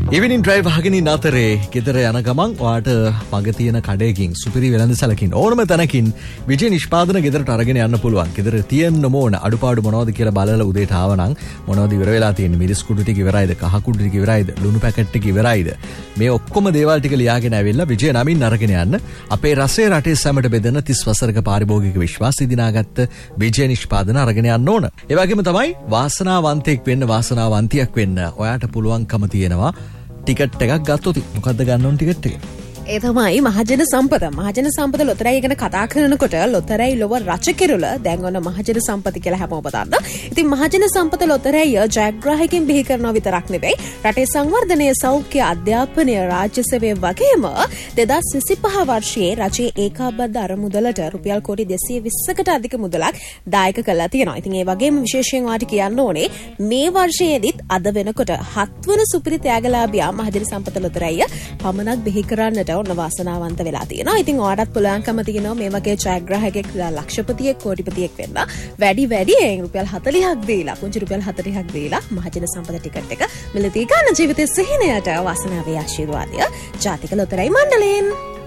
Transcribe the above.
ඉවිනින් drive අහගෙන ඉන්න අතරේ ගෙදර යන ගමන් ඔයාට මග තියෙන කඩේකින් සුපිරි වෙළඳසැලකින් ඕනම තැනකින් විජේ නිෂ්පාදන ගෙදරට අරගෙන යන්න පුළුවන්. ගෙදර තියෙන්න ඕන අඩුපාඩු මොනවද කියලා බලලා උදේට ආවනම් මොනවද ඉවර වෙලා තියෙන්නේ? මිරිස් කුඩු ටික ඉවරයිද? කහ කුඩු ටික ඉවරයිද? ලුණු පැකට් ටික ඉවරයිද? මේ ඔක්කොම දේවල් ටික ලියාගෙන ඇවිල්ලා විජේ නමින් අරගෙන යන්න අපේ රසයේ රටේ සැමට බෙදෙන 30 වසරක පාරිභෝගික විශ්වාසය දිනාගත්ත විජේ නිෂ්පාදන අරගෙන යන්න ඕන. ඒ වගේම තමයි වාසනාවන්තයෙක් වෙන්න වාසනාවන්තියක් වෙන්න ඔයාට පුළුවන්කම තියෙනවා. ටිකට් එකක් ගත්තොත් මොකද්ද ගන්න ඕන ටිකට් එක? ඒ තමයි මහජන සම්පත ලොතරැයි ගැන කතා කරනකොට ලොතරැයි ලොව රචකිරුල දැන් ඔන්න මහජන සම්පති කියලා හැමෝම දන්නවා. ඉතින් මහජන සම්පත ලොතරැයි ජයග්‍රාහකයන් බිහි කරනවා විතරක් නෙවෙයි රටේ සංවර්ධනය, සෞඛ්‍ය, අධ්‍යාපනය, රාජ්‍ය සේවය වගේම 2025 වර්ෂයේ රජයේ ඒකාබද්ධ අරමුදලට රුපියල් කෝටි 220කට අධික මුදලක් දායක කළා තියෙනවා. ඉතින් ඒ වගේම විශේෂයෙන් වාට කියන්න ඕනේ මේ වර්ෂයේදීත් අද වෙනකොට 7 වන සුපිරි ත්‍යාගලාභියා මහජන සම්පත ලොතරැයි පමණක් බිහි කරන්නට ඔන්න වාසනාවන්ත වෙලා තියෙනවා. ඉතින් ඔයාලටත් පුළුවන්කම තියෙනවා මේ වගේ ජයග්‍රාහකයෙක් ලක්ෂපතියෙක් කෝටිපතියෙක් වෙන්න. වැඩියෙන් රුපියල් 40ක් දීලා, පුංචි රුපියල් 40ක් දීලා මහජන සම්පත ටිකට් එක මිලදී ගන්න ජීවිතයේ සිහිනයට වාසනාවේ ආශිර්වාදය ජාතික ලොතරැයි මණ්ඩලයෙන්.